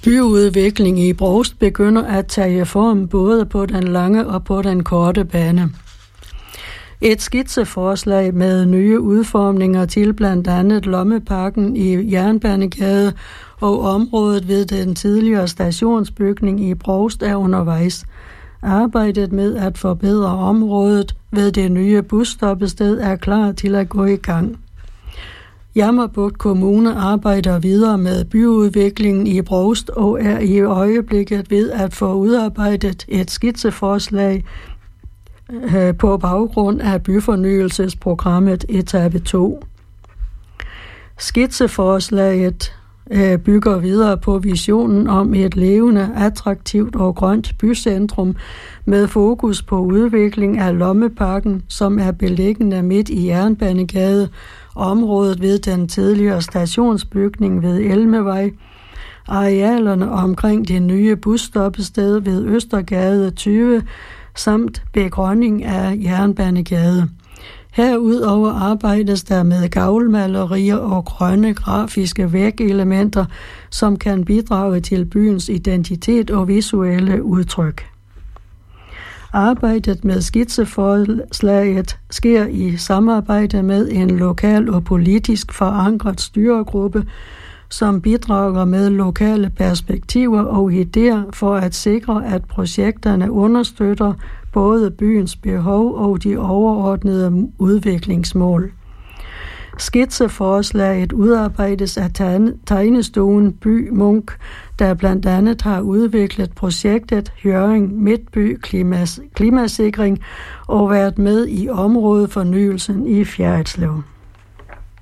Byudvikling i Brovst begynder at tage form både på den lange og på den korte bane. Et skitseforslag med nye udformninger til blandt andet Lommeparken i Jernbanegade og området ved den tidligere stationsbygning i Brovst er undervejs. Arbejdet med at forbedre området ved det nye busstoppested er klar til at gå i gang. Jammerbugt Kommune arbejder videre med byudviklingen i Brovst og er i øjeblikket ved at få udarbejdet et skitseforslag på baggrund af byfornyelsesprogrammet etape 2. Skitseforslaget bygger videre på visionen om et levende, attraktivt og grønt bycentrum med fokus på udvikling af Lommeparken, som er beliggende midt i Jernbanegade, området ved den tidligere stationsbygning ved Elmevej, arealerne omkring det nye busstoppested ved Østergade 20, samt begrønning af Jernbanegade. Herudover arbejdes der med gavlmalerier og grønne grafiske vægelementer, som kan bidrage til byens identitet og visuelle udtryk. Arbejdet med skitseforslaget sker i samarbejde med en lokal og politisk forankret styregruppe, som bidrager med lokale perspektiver og idéer for at sikre, at projekterne understøtter både byens behov og de overordnede udviklingsmål. Skitseforslaget udarbejdes af tegnestuen By Munk, der blandt andet har udviklet projektet Hjørring Midtby Klimasikring og været med i områdefornyelsen i Fjerritslev.